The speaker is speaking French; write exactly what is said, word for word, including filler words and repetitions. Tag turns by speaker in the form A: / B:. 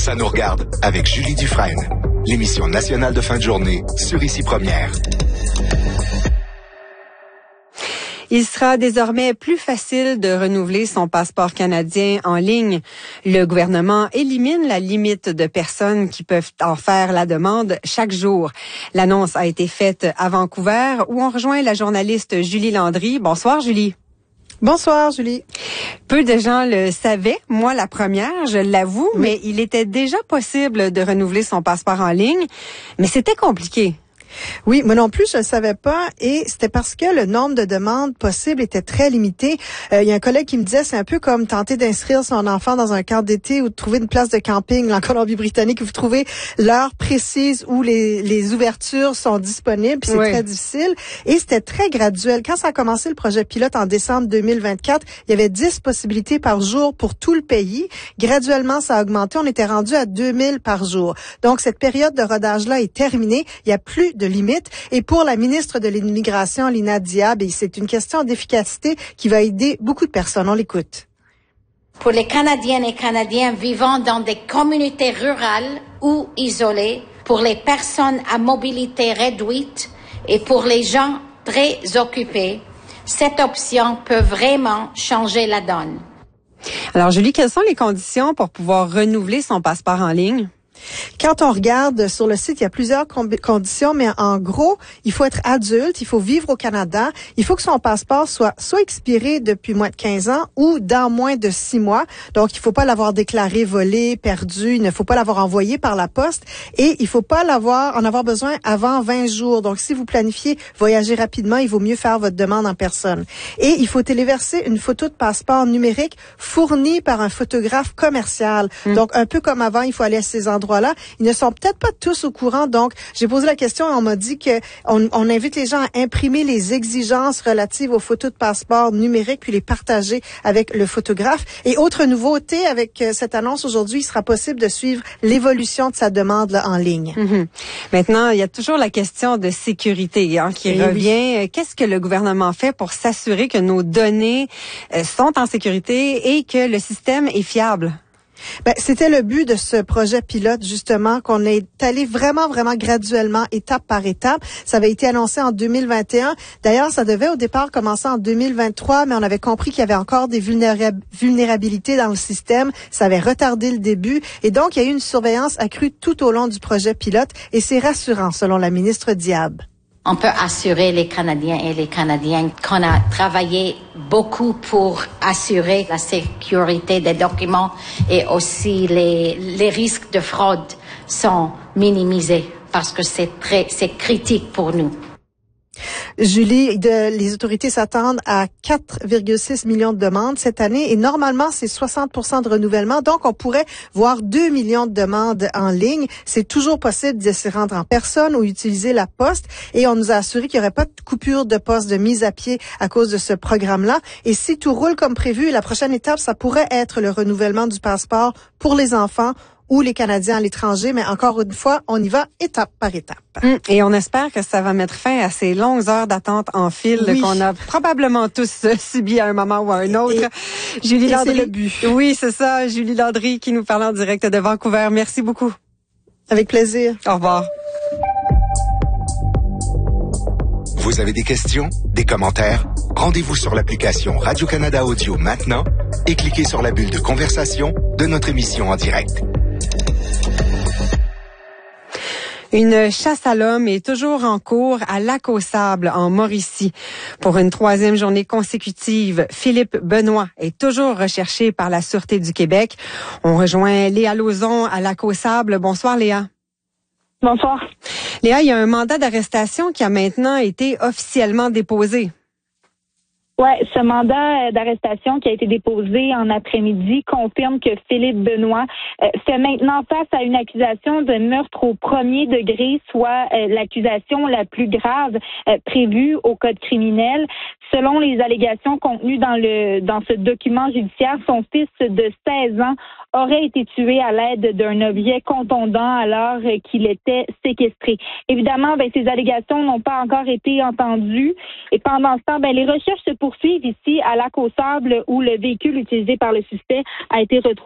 A: Ça nous regarde avec Julie Dufresne. L'émission nationale de fin de journée sur Ici Première.
B: Il sera désormais plus facile de renouveler son passeport canadien en ligne. Le gouvernement élimine la limite de personnes qui peuvent en faire la demande chaque jour. L'annonce a été faite à Vancouver, où on rejoint la journaliste Julie Landry. Bonsoir, Julie.
C: Bonsoir, Julie.
B: Peu de gens le savaient, moi la première, je l'avoue, oui. Mais il était déjà possible de renouveler son passeport en ligne, mais c'était compliqué.
C: Oui, moi non plus, je ne savais pas, et c'était parce que le nombre de demandes possibles était très limité. Euh, il y a un collègue qui me disait, c'est un peu comme tenter d'inscrire son enfant dans un camp d'été ou de trouver une place de camping en Colombie-Britannique. Vous trouvez l'heure précise où les, les ouvertures sont disponibles, puis c'est oui. très difficile. Et c'était très graduel. Quand ça a commencé le projet pilote en décembre deux mille vingt-quatre, il y avait dix possibilités par jour pour tout le pays. Graduellement, ça a augmenté. On était rendu à deux mille par jour. Donc, cette période de rodage-là est terminée. Il n'y a plus de de limites. Et pour la ministre de l'Immigration, Lina Diab, c'est une question d'efficacité qui va aider beaucoup de personnes. On l'écoute.
D: Pour les Canadiennes et Canadiens vivant dans des communautés rurales ou isolées, pour les personnes à mobilité réduite et pour les gens très occupés, cette option peut vraiment changer la donne.
B: Alors, Julie, quelles sont les conditions pour pouvoir renouveler son passeport en ligne?
C: Quand on regarde sur le site, il y a plusieurs conditions, mais en gros, il faut être adulte, il faut vivre au Canada, il faut que son passeport soit soit expiré depuis moins de quinze ans ou dans moins de six mois. Donc, il faut pas l'avoir déclaré volé, perdu, il ne faut pas l'avoir envoyé par la poste et il faut pas l'avoir en avoir besoin avant vingt jours. Donc, si vous planifiez voyager rapidement, il vaut mieux faire votre demande en personne. Et il faut téléverser une photo de passeport numérique fournie par un photographe commercial. Mmh. Donc, un peu comme avant, il faut aller à ces endroits là, ils ne sont peut-être pas tous au courant. Donc, j'ai posé la question et on m'a dit que on, on invite les gens à imprimer les exigences relatives aux photos de passeport numériques puis les partager avec le photographe. Et autre nouveauté avec cette annonce aujourd'hui, il sera possible de suivre l'évolution de sa demande là, en ligne.
B: Mm-hmm. Maintenant, il y a toujours la question de sécurité hein, qui et revient. Oui. Qu'est-ce que le gouvernement fait pour s'assurer que nos données euh, sont en sécurité et que le système est fiable?
C: Ben, c'était le but de ce projet pilote, justement, qu'on est allé vraiment, vraiment graduellement, étape par étape. Ça avait été annoncé en deux mille vingt et un. D'ailleurs, ça devait au départ commencer en deux mille vingt-trois, mais on avait compris qu'il y avait encore des vulnérab- vulnérabilités dans le système. Ça avait retardé le début. Et donc, il y a eu une surveillance accrue tout au long du projet pilote. Et c'est rassurant, selon la ministre Diab.
D: On peut assurer les Canadiens et les Canadiennes qu'on a travaillé beaucoup pour assurer la sécurité des documents et aussi les, les risques de fraude sont minimisés parce que c'est très, c'est critique pour nous.
C: Julie, de, les autorités s'attendent à quatre virgule six millions de demandes cette année et normalement, c'est soixante pour cent de renouvellement. Donc, on pourrait voir deux millions de demandes en ligne. C'est toujours possible de s'y rendre en personne ou utiliser la poste. Et on nous a assuré qu'il n'y aurait pas de coupure de poste, de mise à pied à cause de ce programme-là. Et si tout roule comme prévu, la prochaine étape, ça pourrait être le renouvellement du passeport pour les enfants ou les Canadiens à l'étranger, mais encore une fois, on y va étape par étape.
B: Mmh, et on espère que ça va mettre fin à ces longues heures d'attente en fil oui. qu'on a probablement tous subi à un moment ou à un autre.
C: Et,
B: Julie
C: et
B: Landry.
C: C'est le but.
B: Oui, c'est ça. Julie Landry qui nous parle en direct de Vancouver. Merci beaucoup.
C: Avec plaisir.
B: Au revoir.
A: Vous avez des questions, des commentaires? Rendez-vous sur l'application Radio-Canada Audio maintenant et cliquez sur la bulle de conversation de notre émission en direct.
B: Une chasse à l'homme est toujours en cours à Lac-aux-Sables, en Mauricie. Pour une troisième journée consécutive, Philippe Benoît est toujours recherché par la Sûreté du Québec. On rejoint Léa Lauzon à Lac-aux-Sables. Bonsoir, Léa.
E: Bonsoir.
B: Léa, il y a un mandat d'arrestation qui a maintenant été officiellement déposé.
E: Ouais, ce mandat d'arrestation qui a été déposé en après-midi confirme que Philippe Benoît euh, fait maintenant face à une accusation de meurtre au premier degré, soit euh, l'accusation la plus grave euh, prévue au code criminel. Selon les allégations contenues dans le dans ce document judiciaire, son fils de seize ans aurait été tué à l'aide d'un objet contondant alors qu'il était séquestré. Évidemment, ben, ces allégations n'ont pas encore été entendues et pendant ce temps, ben, les recherches se poursuivent ici à Lac-aux-Sables où le véhicule utilisé par le suspect a été retrouvé.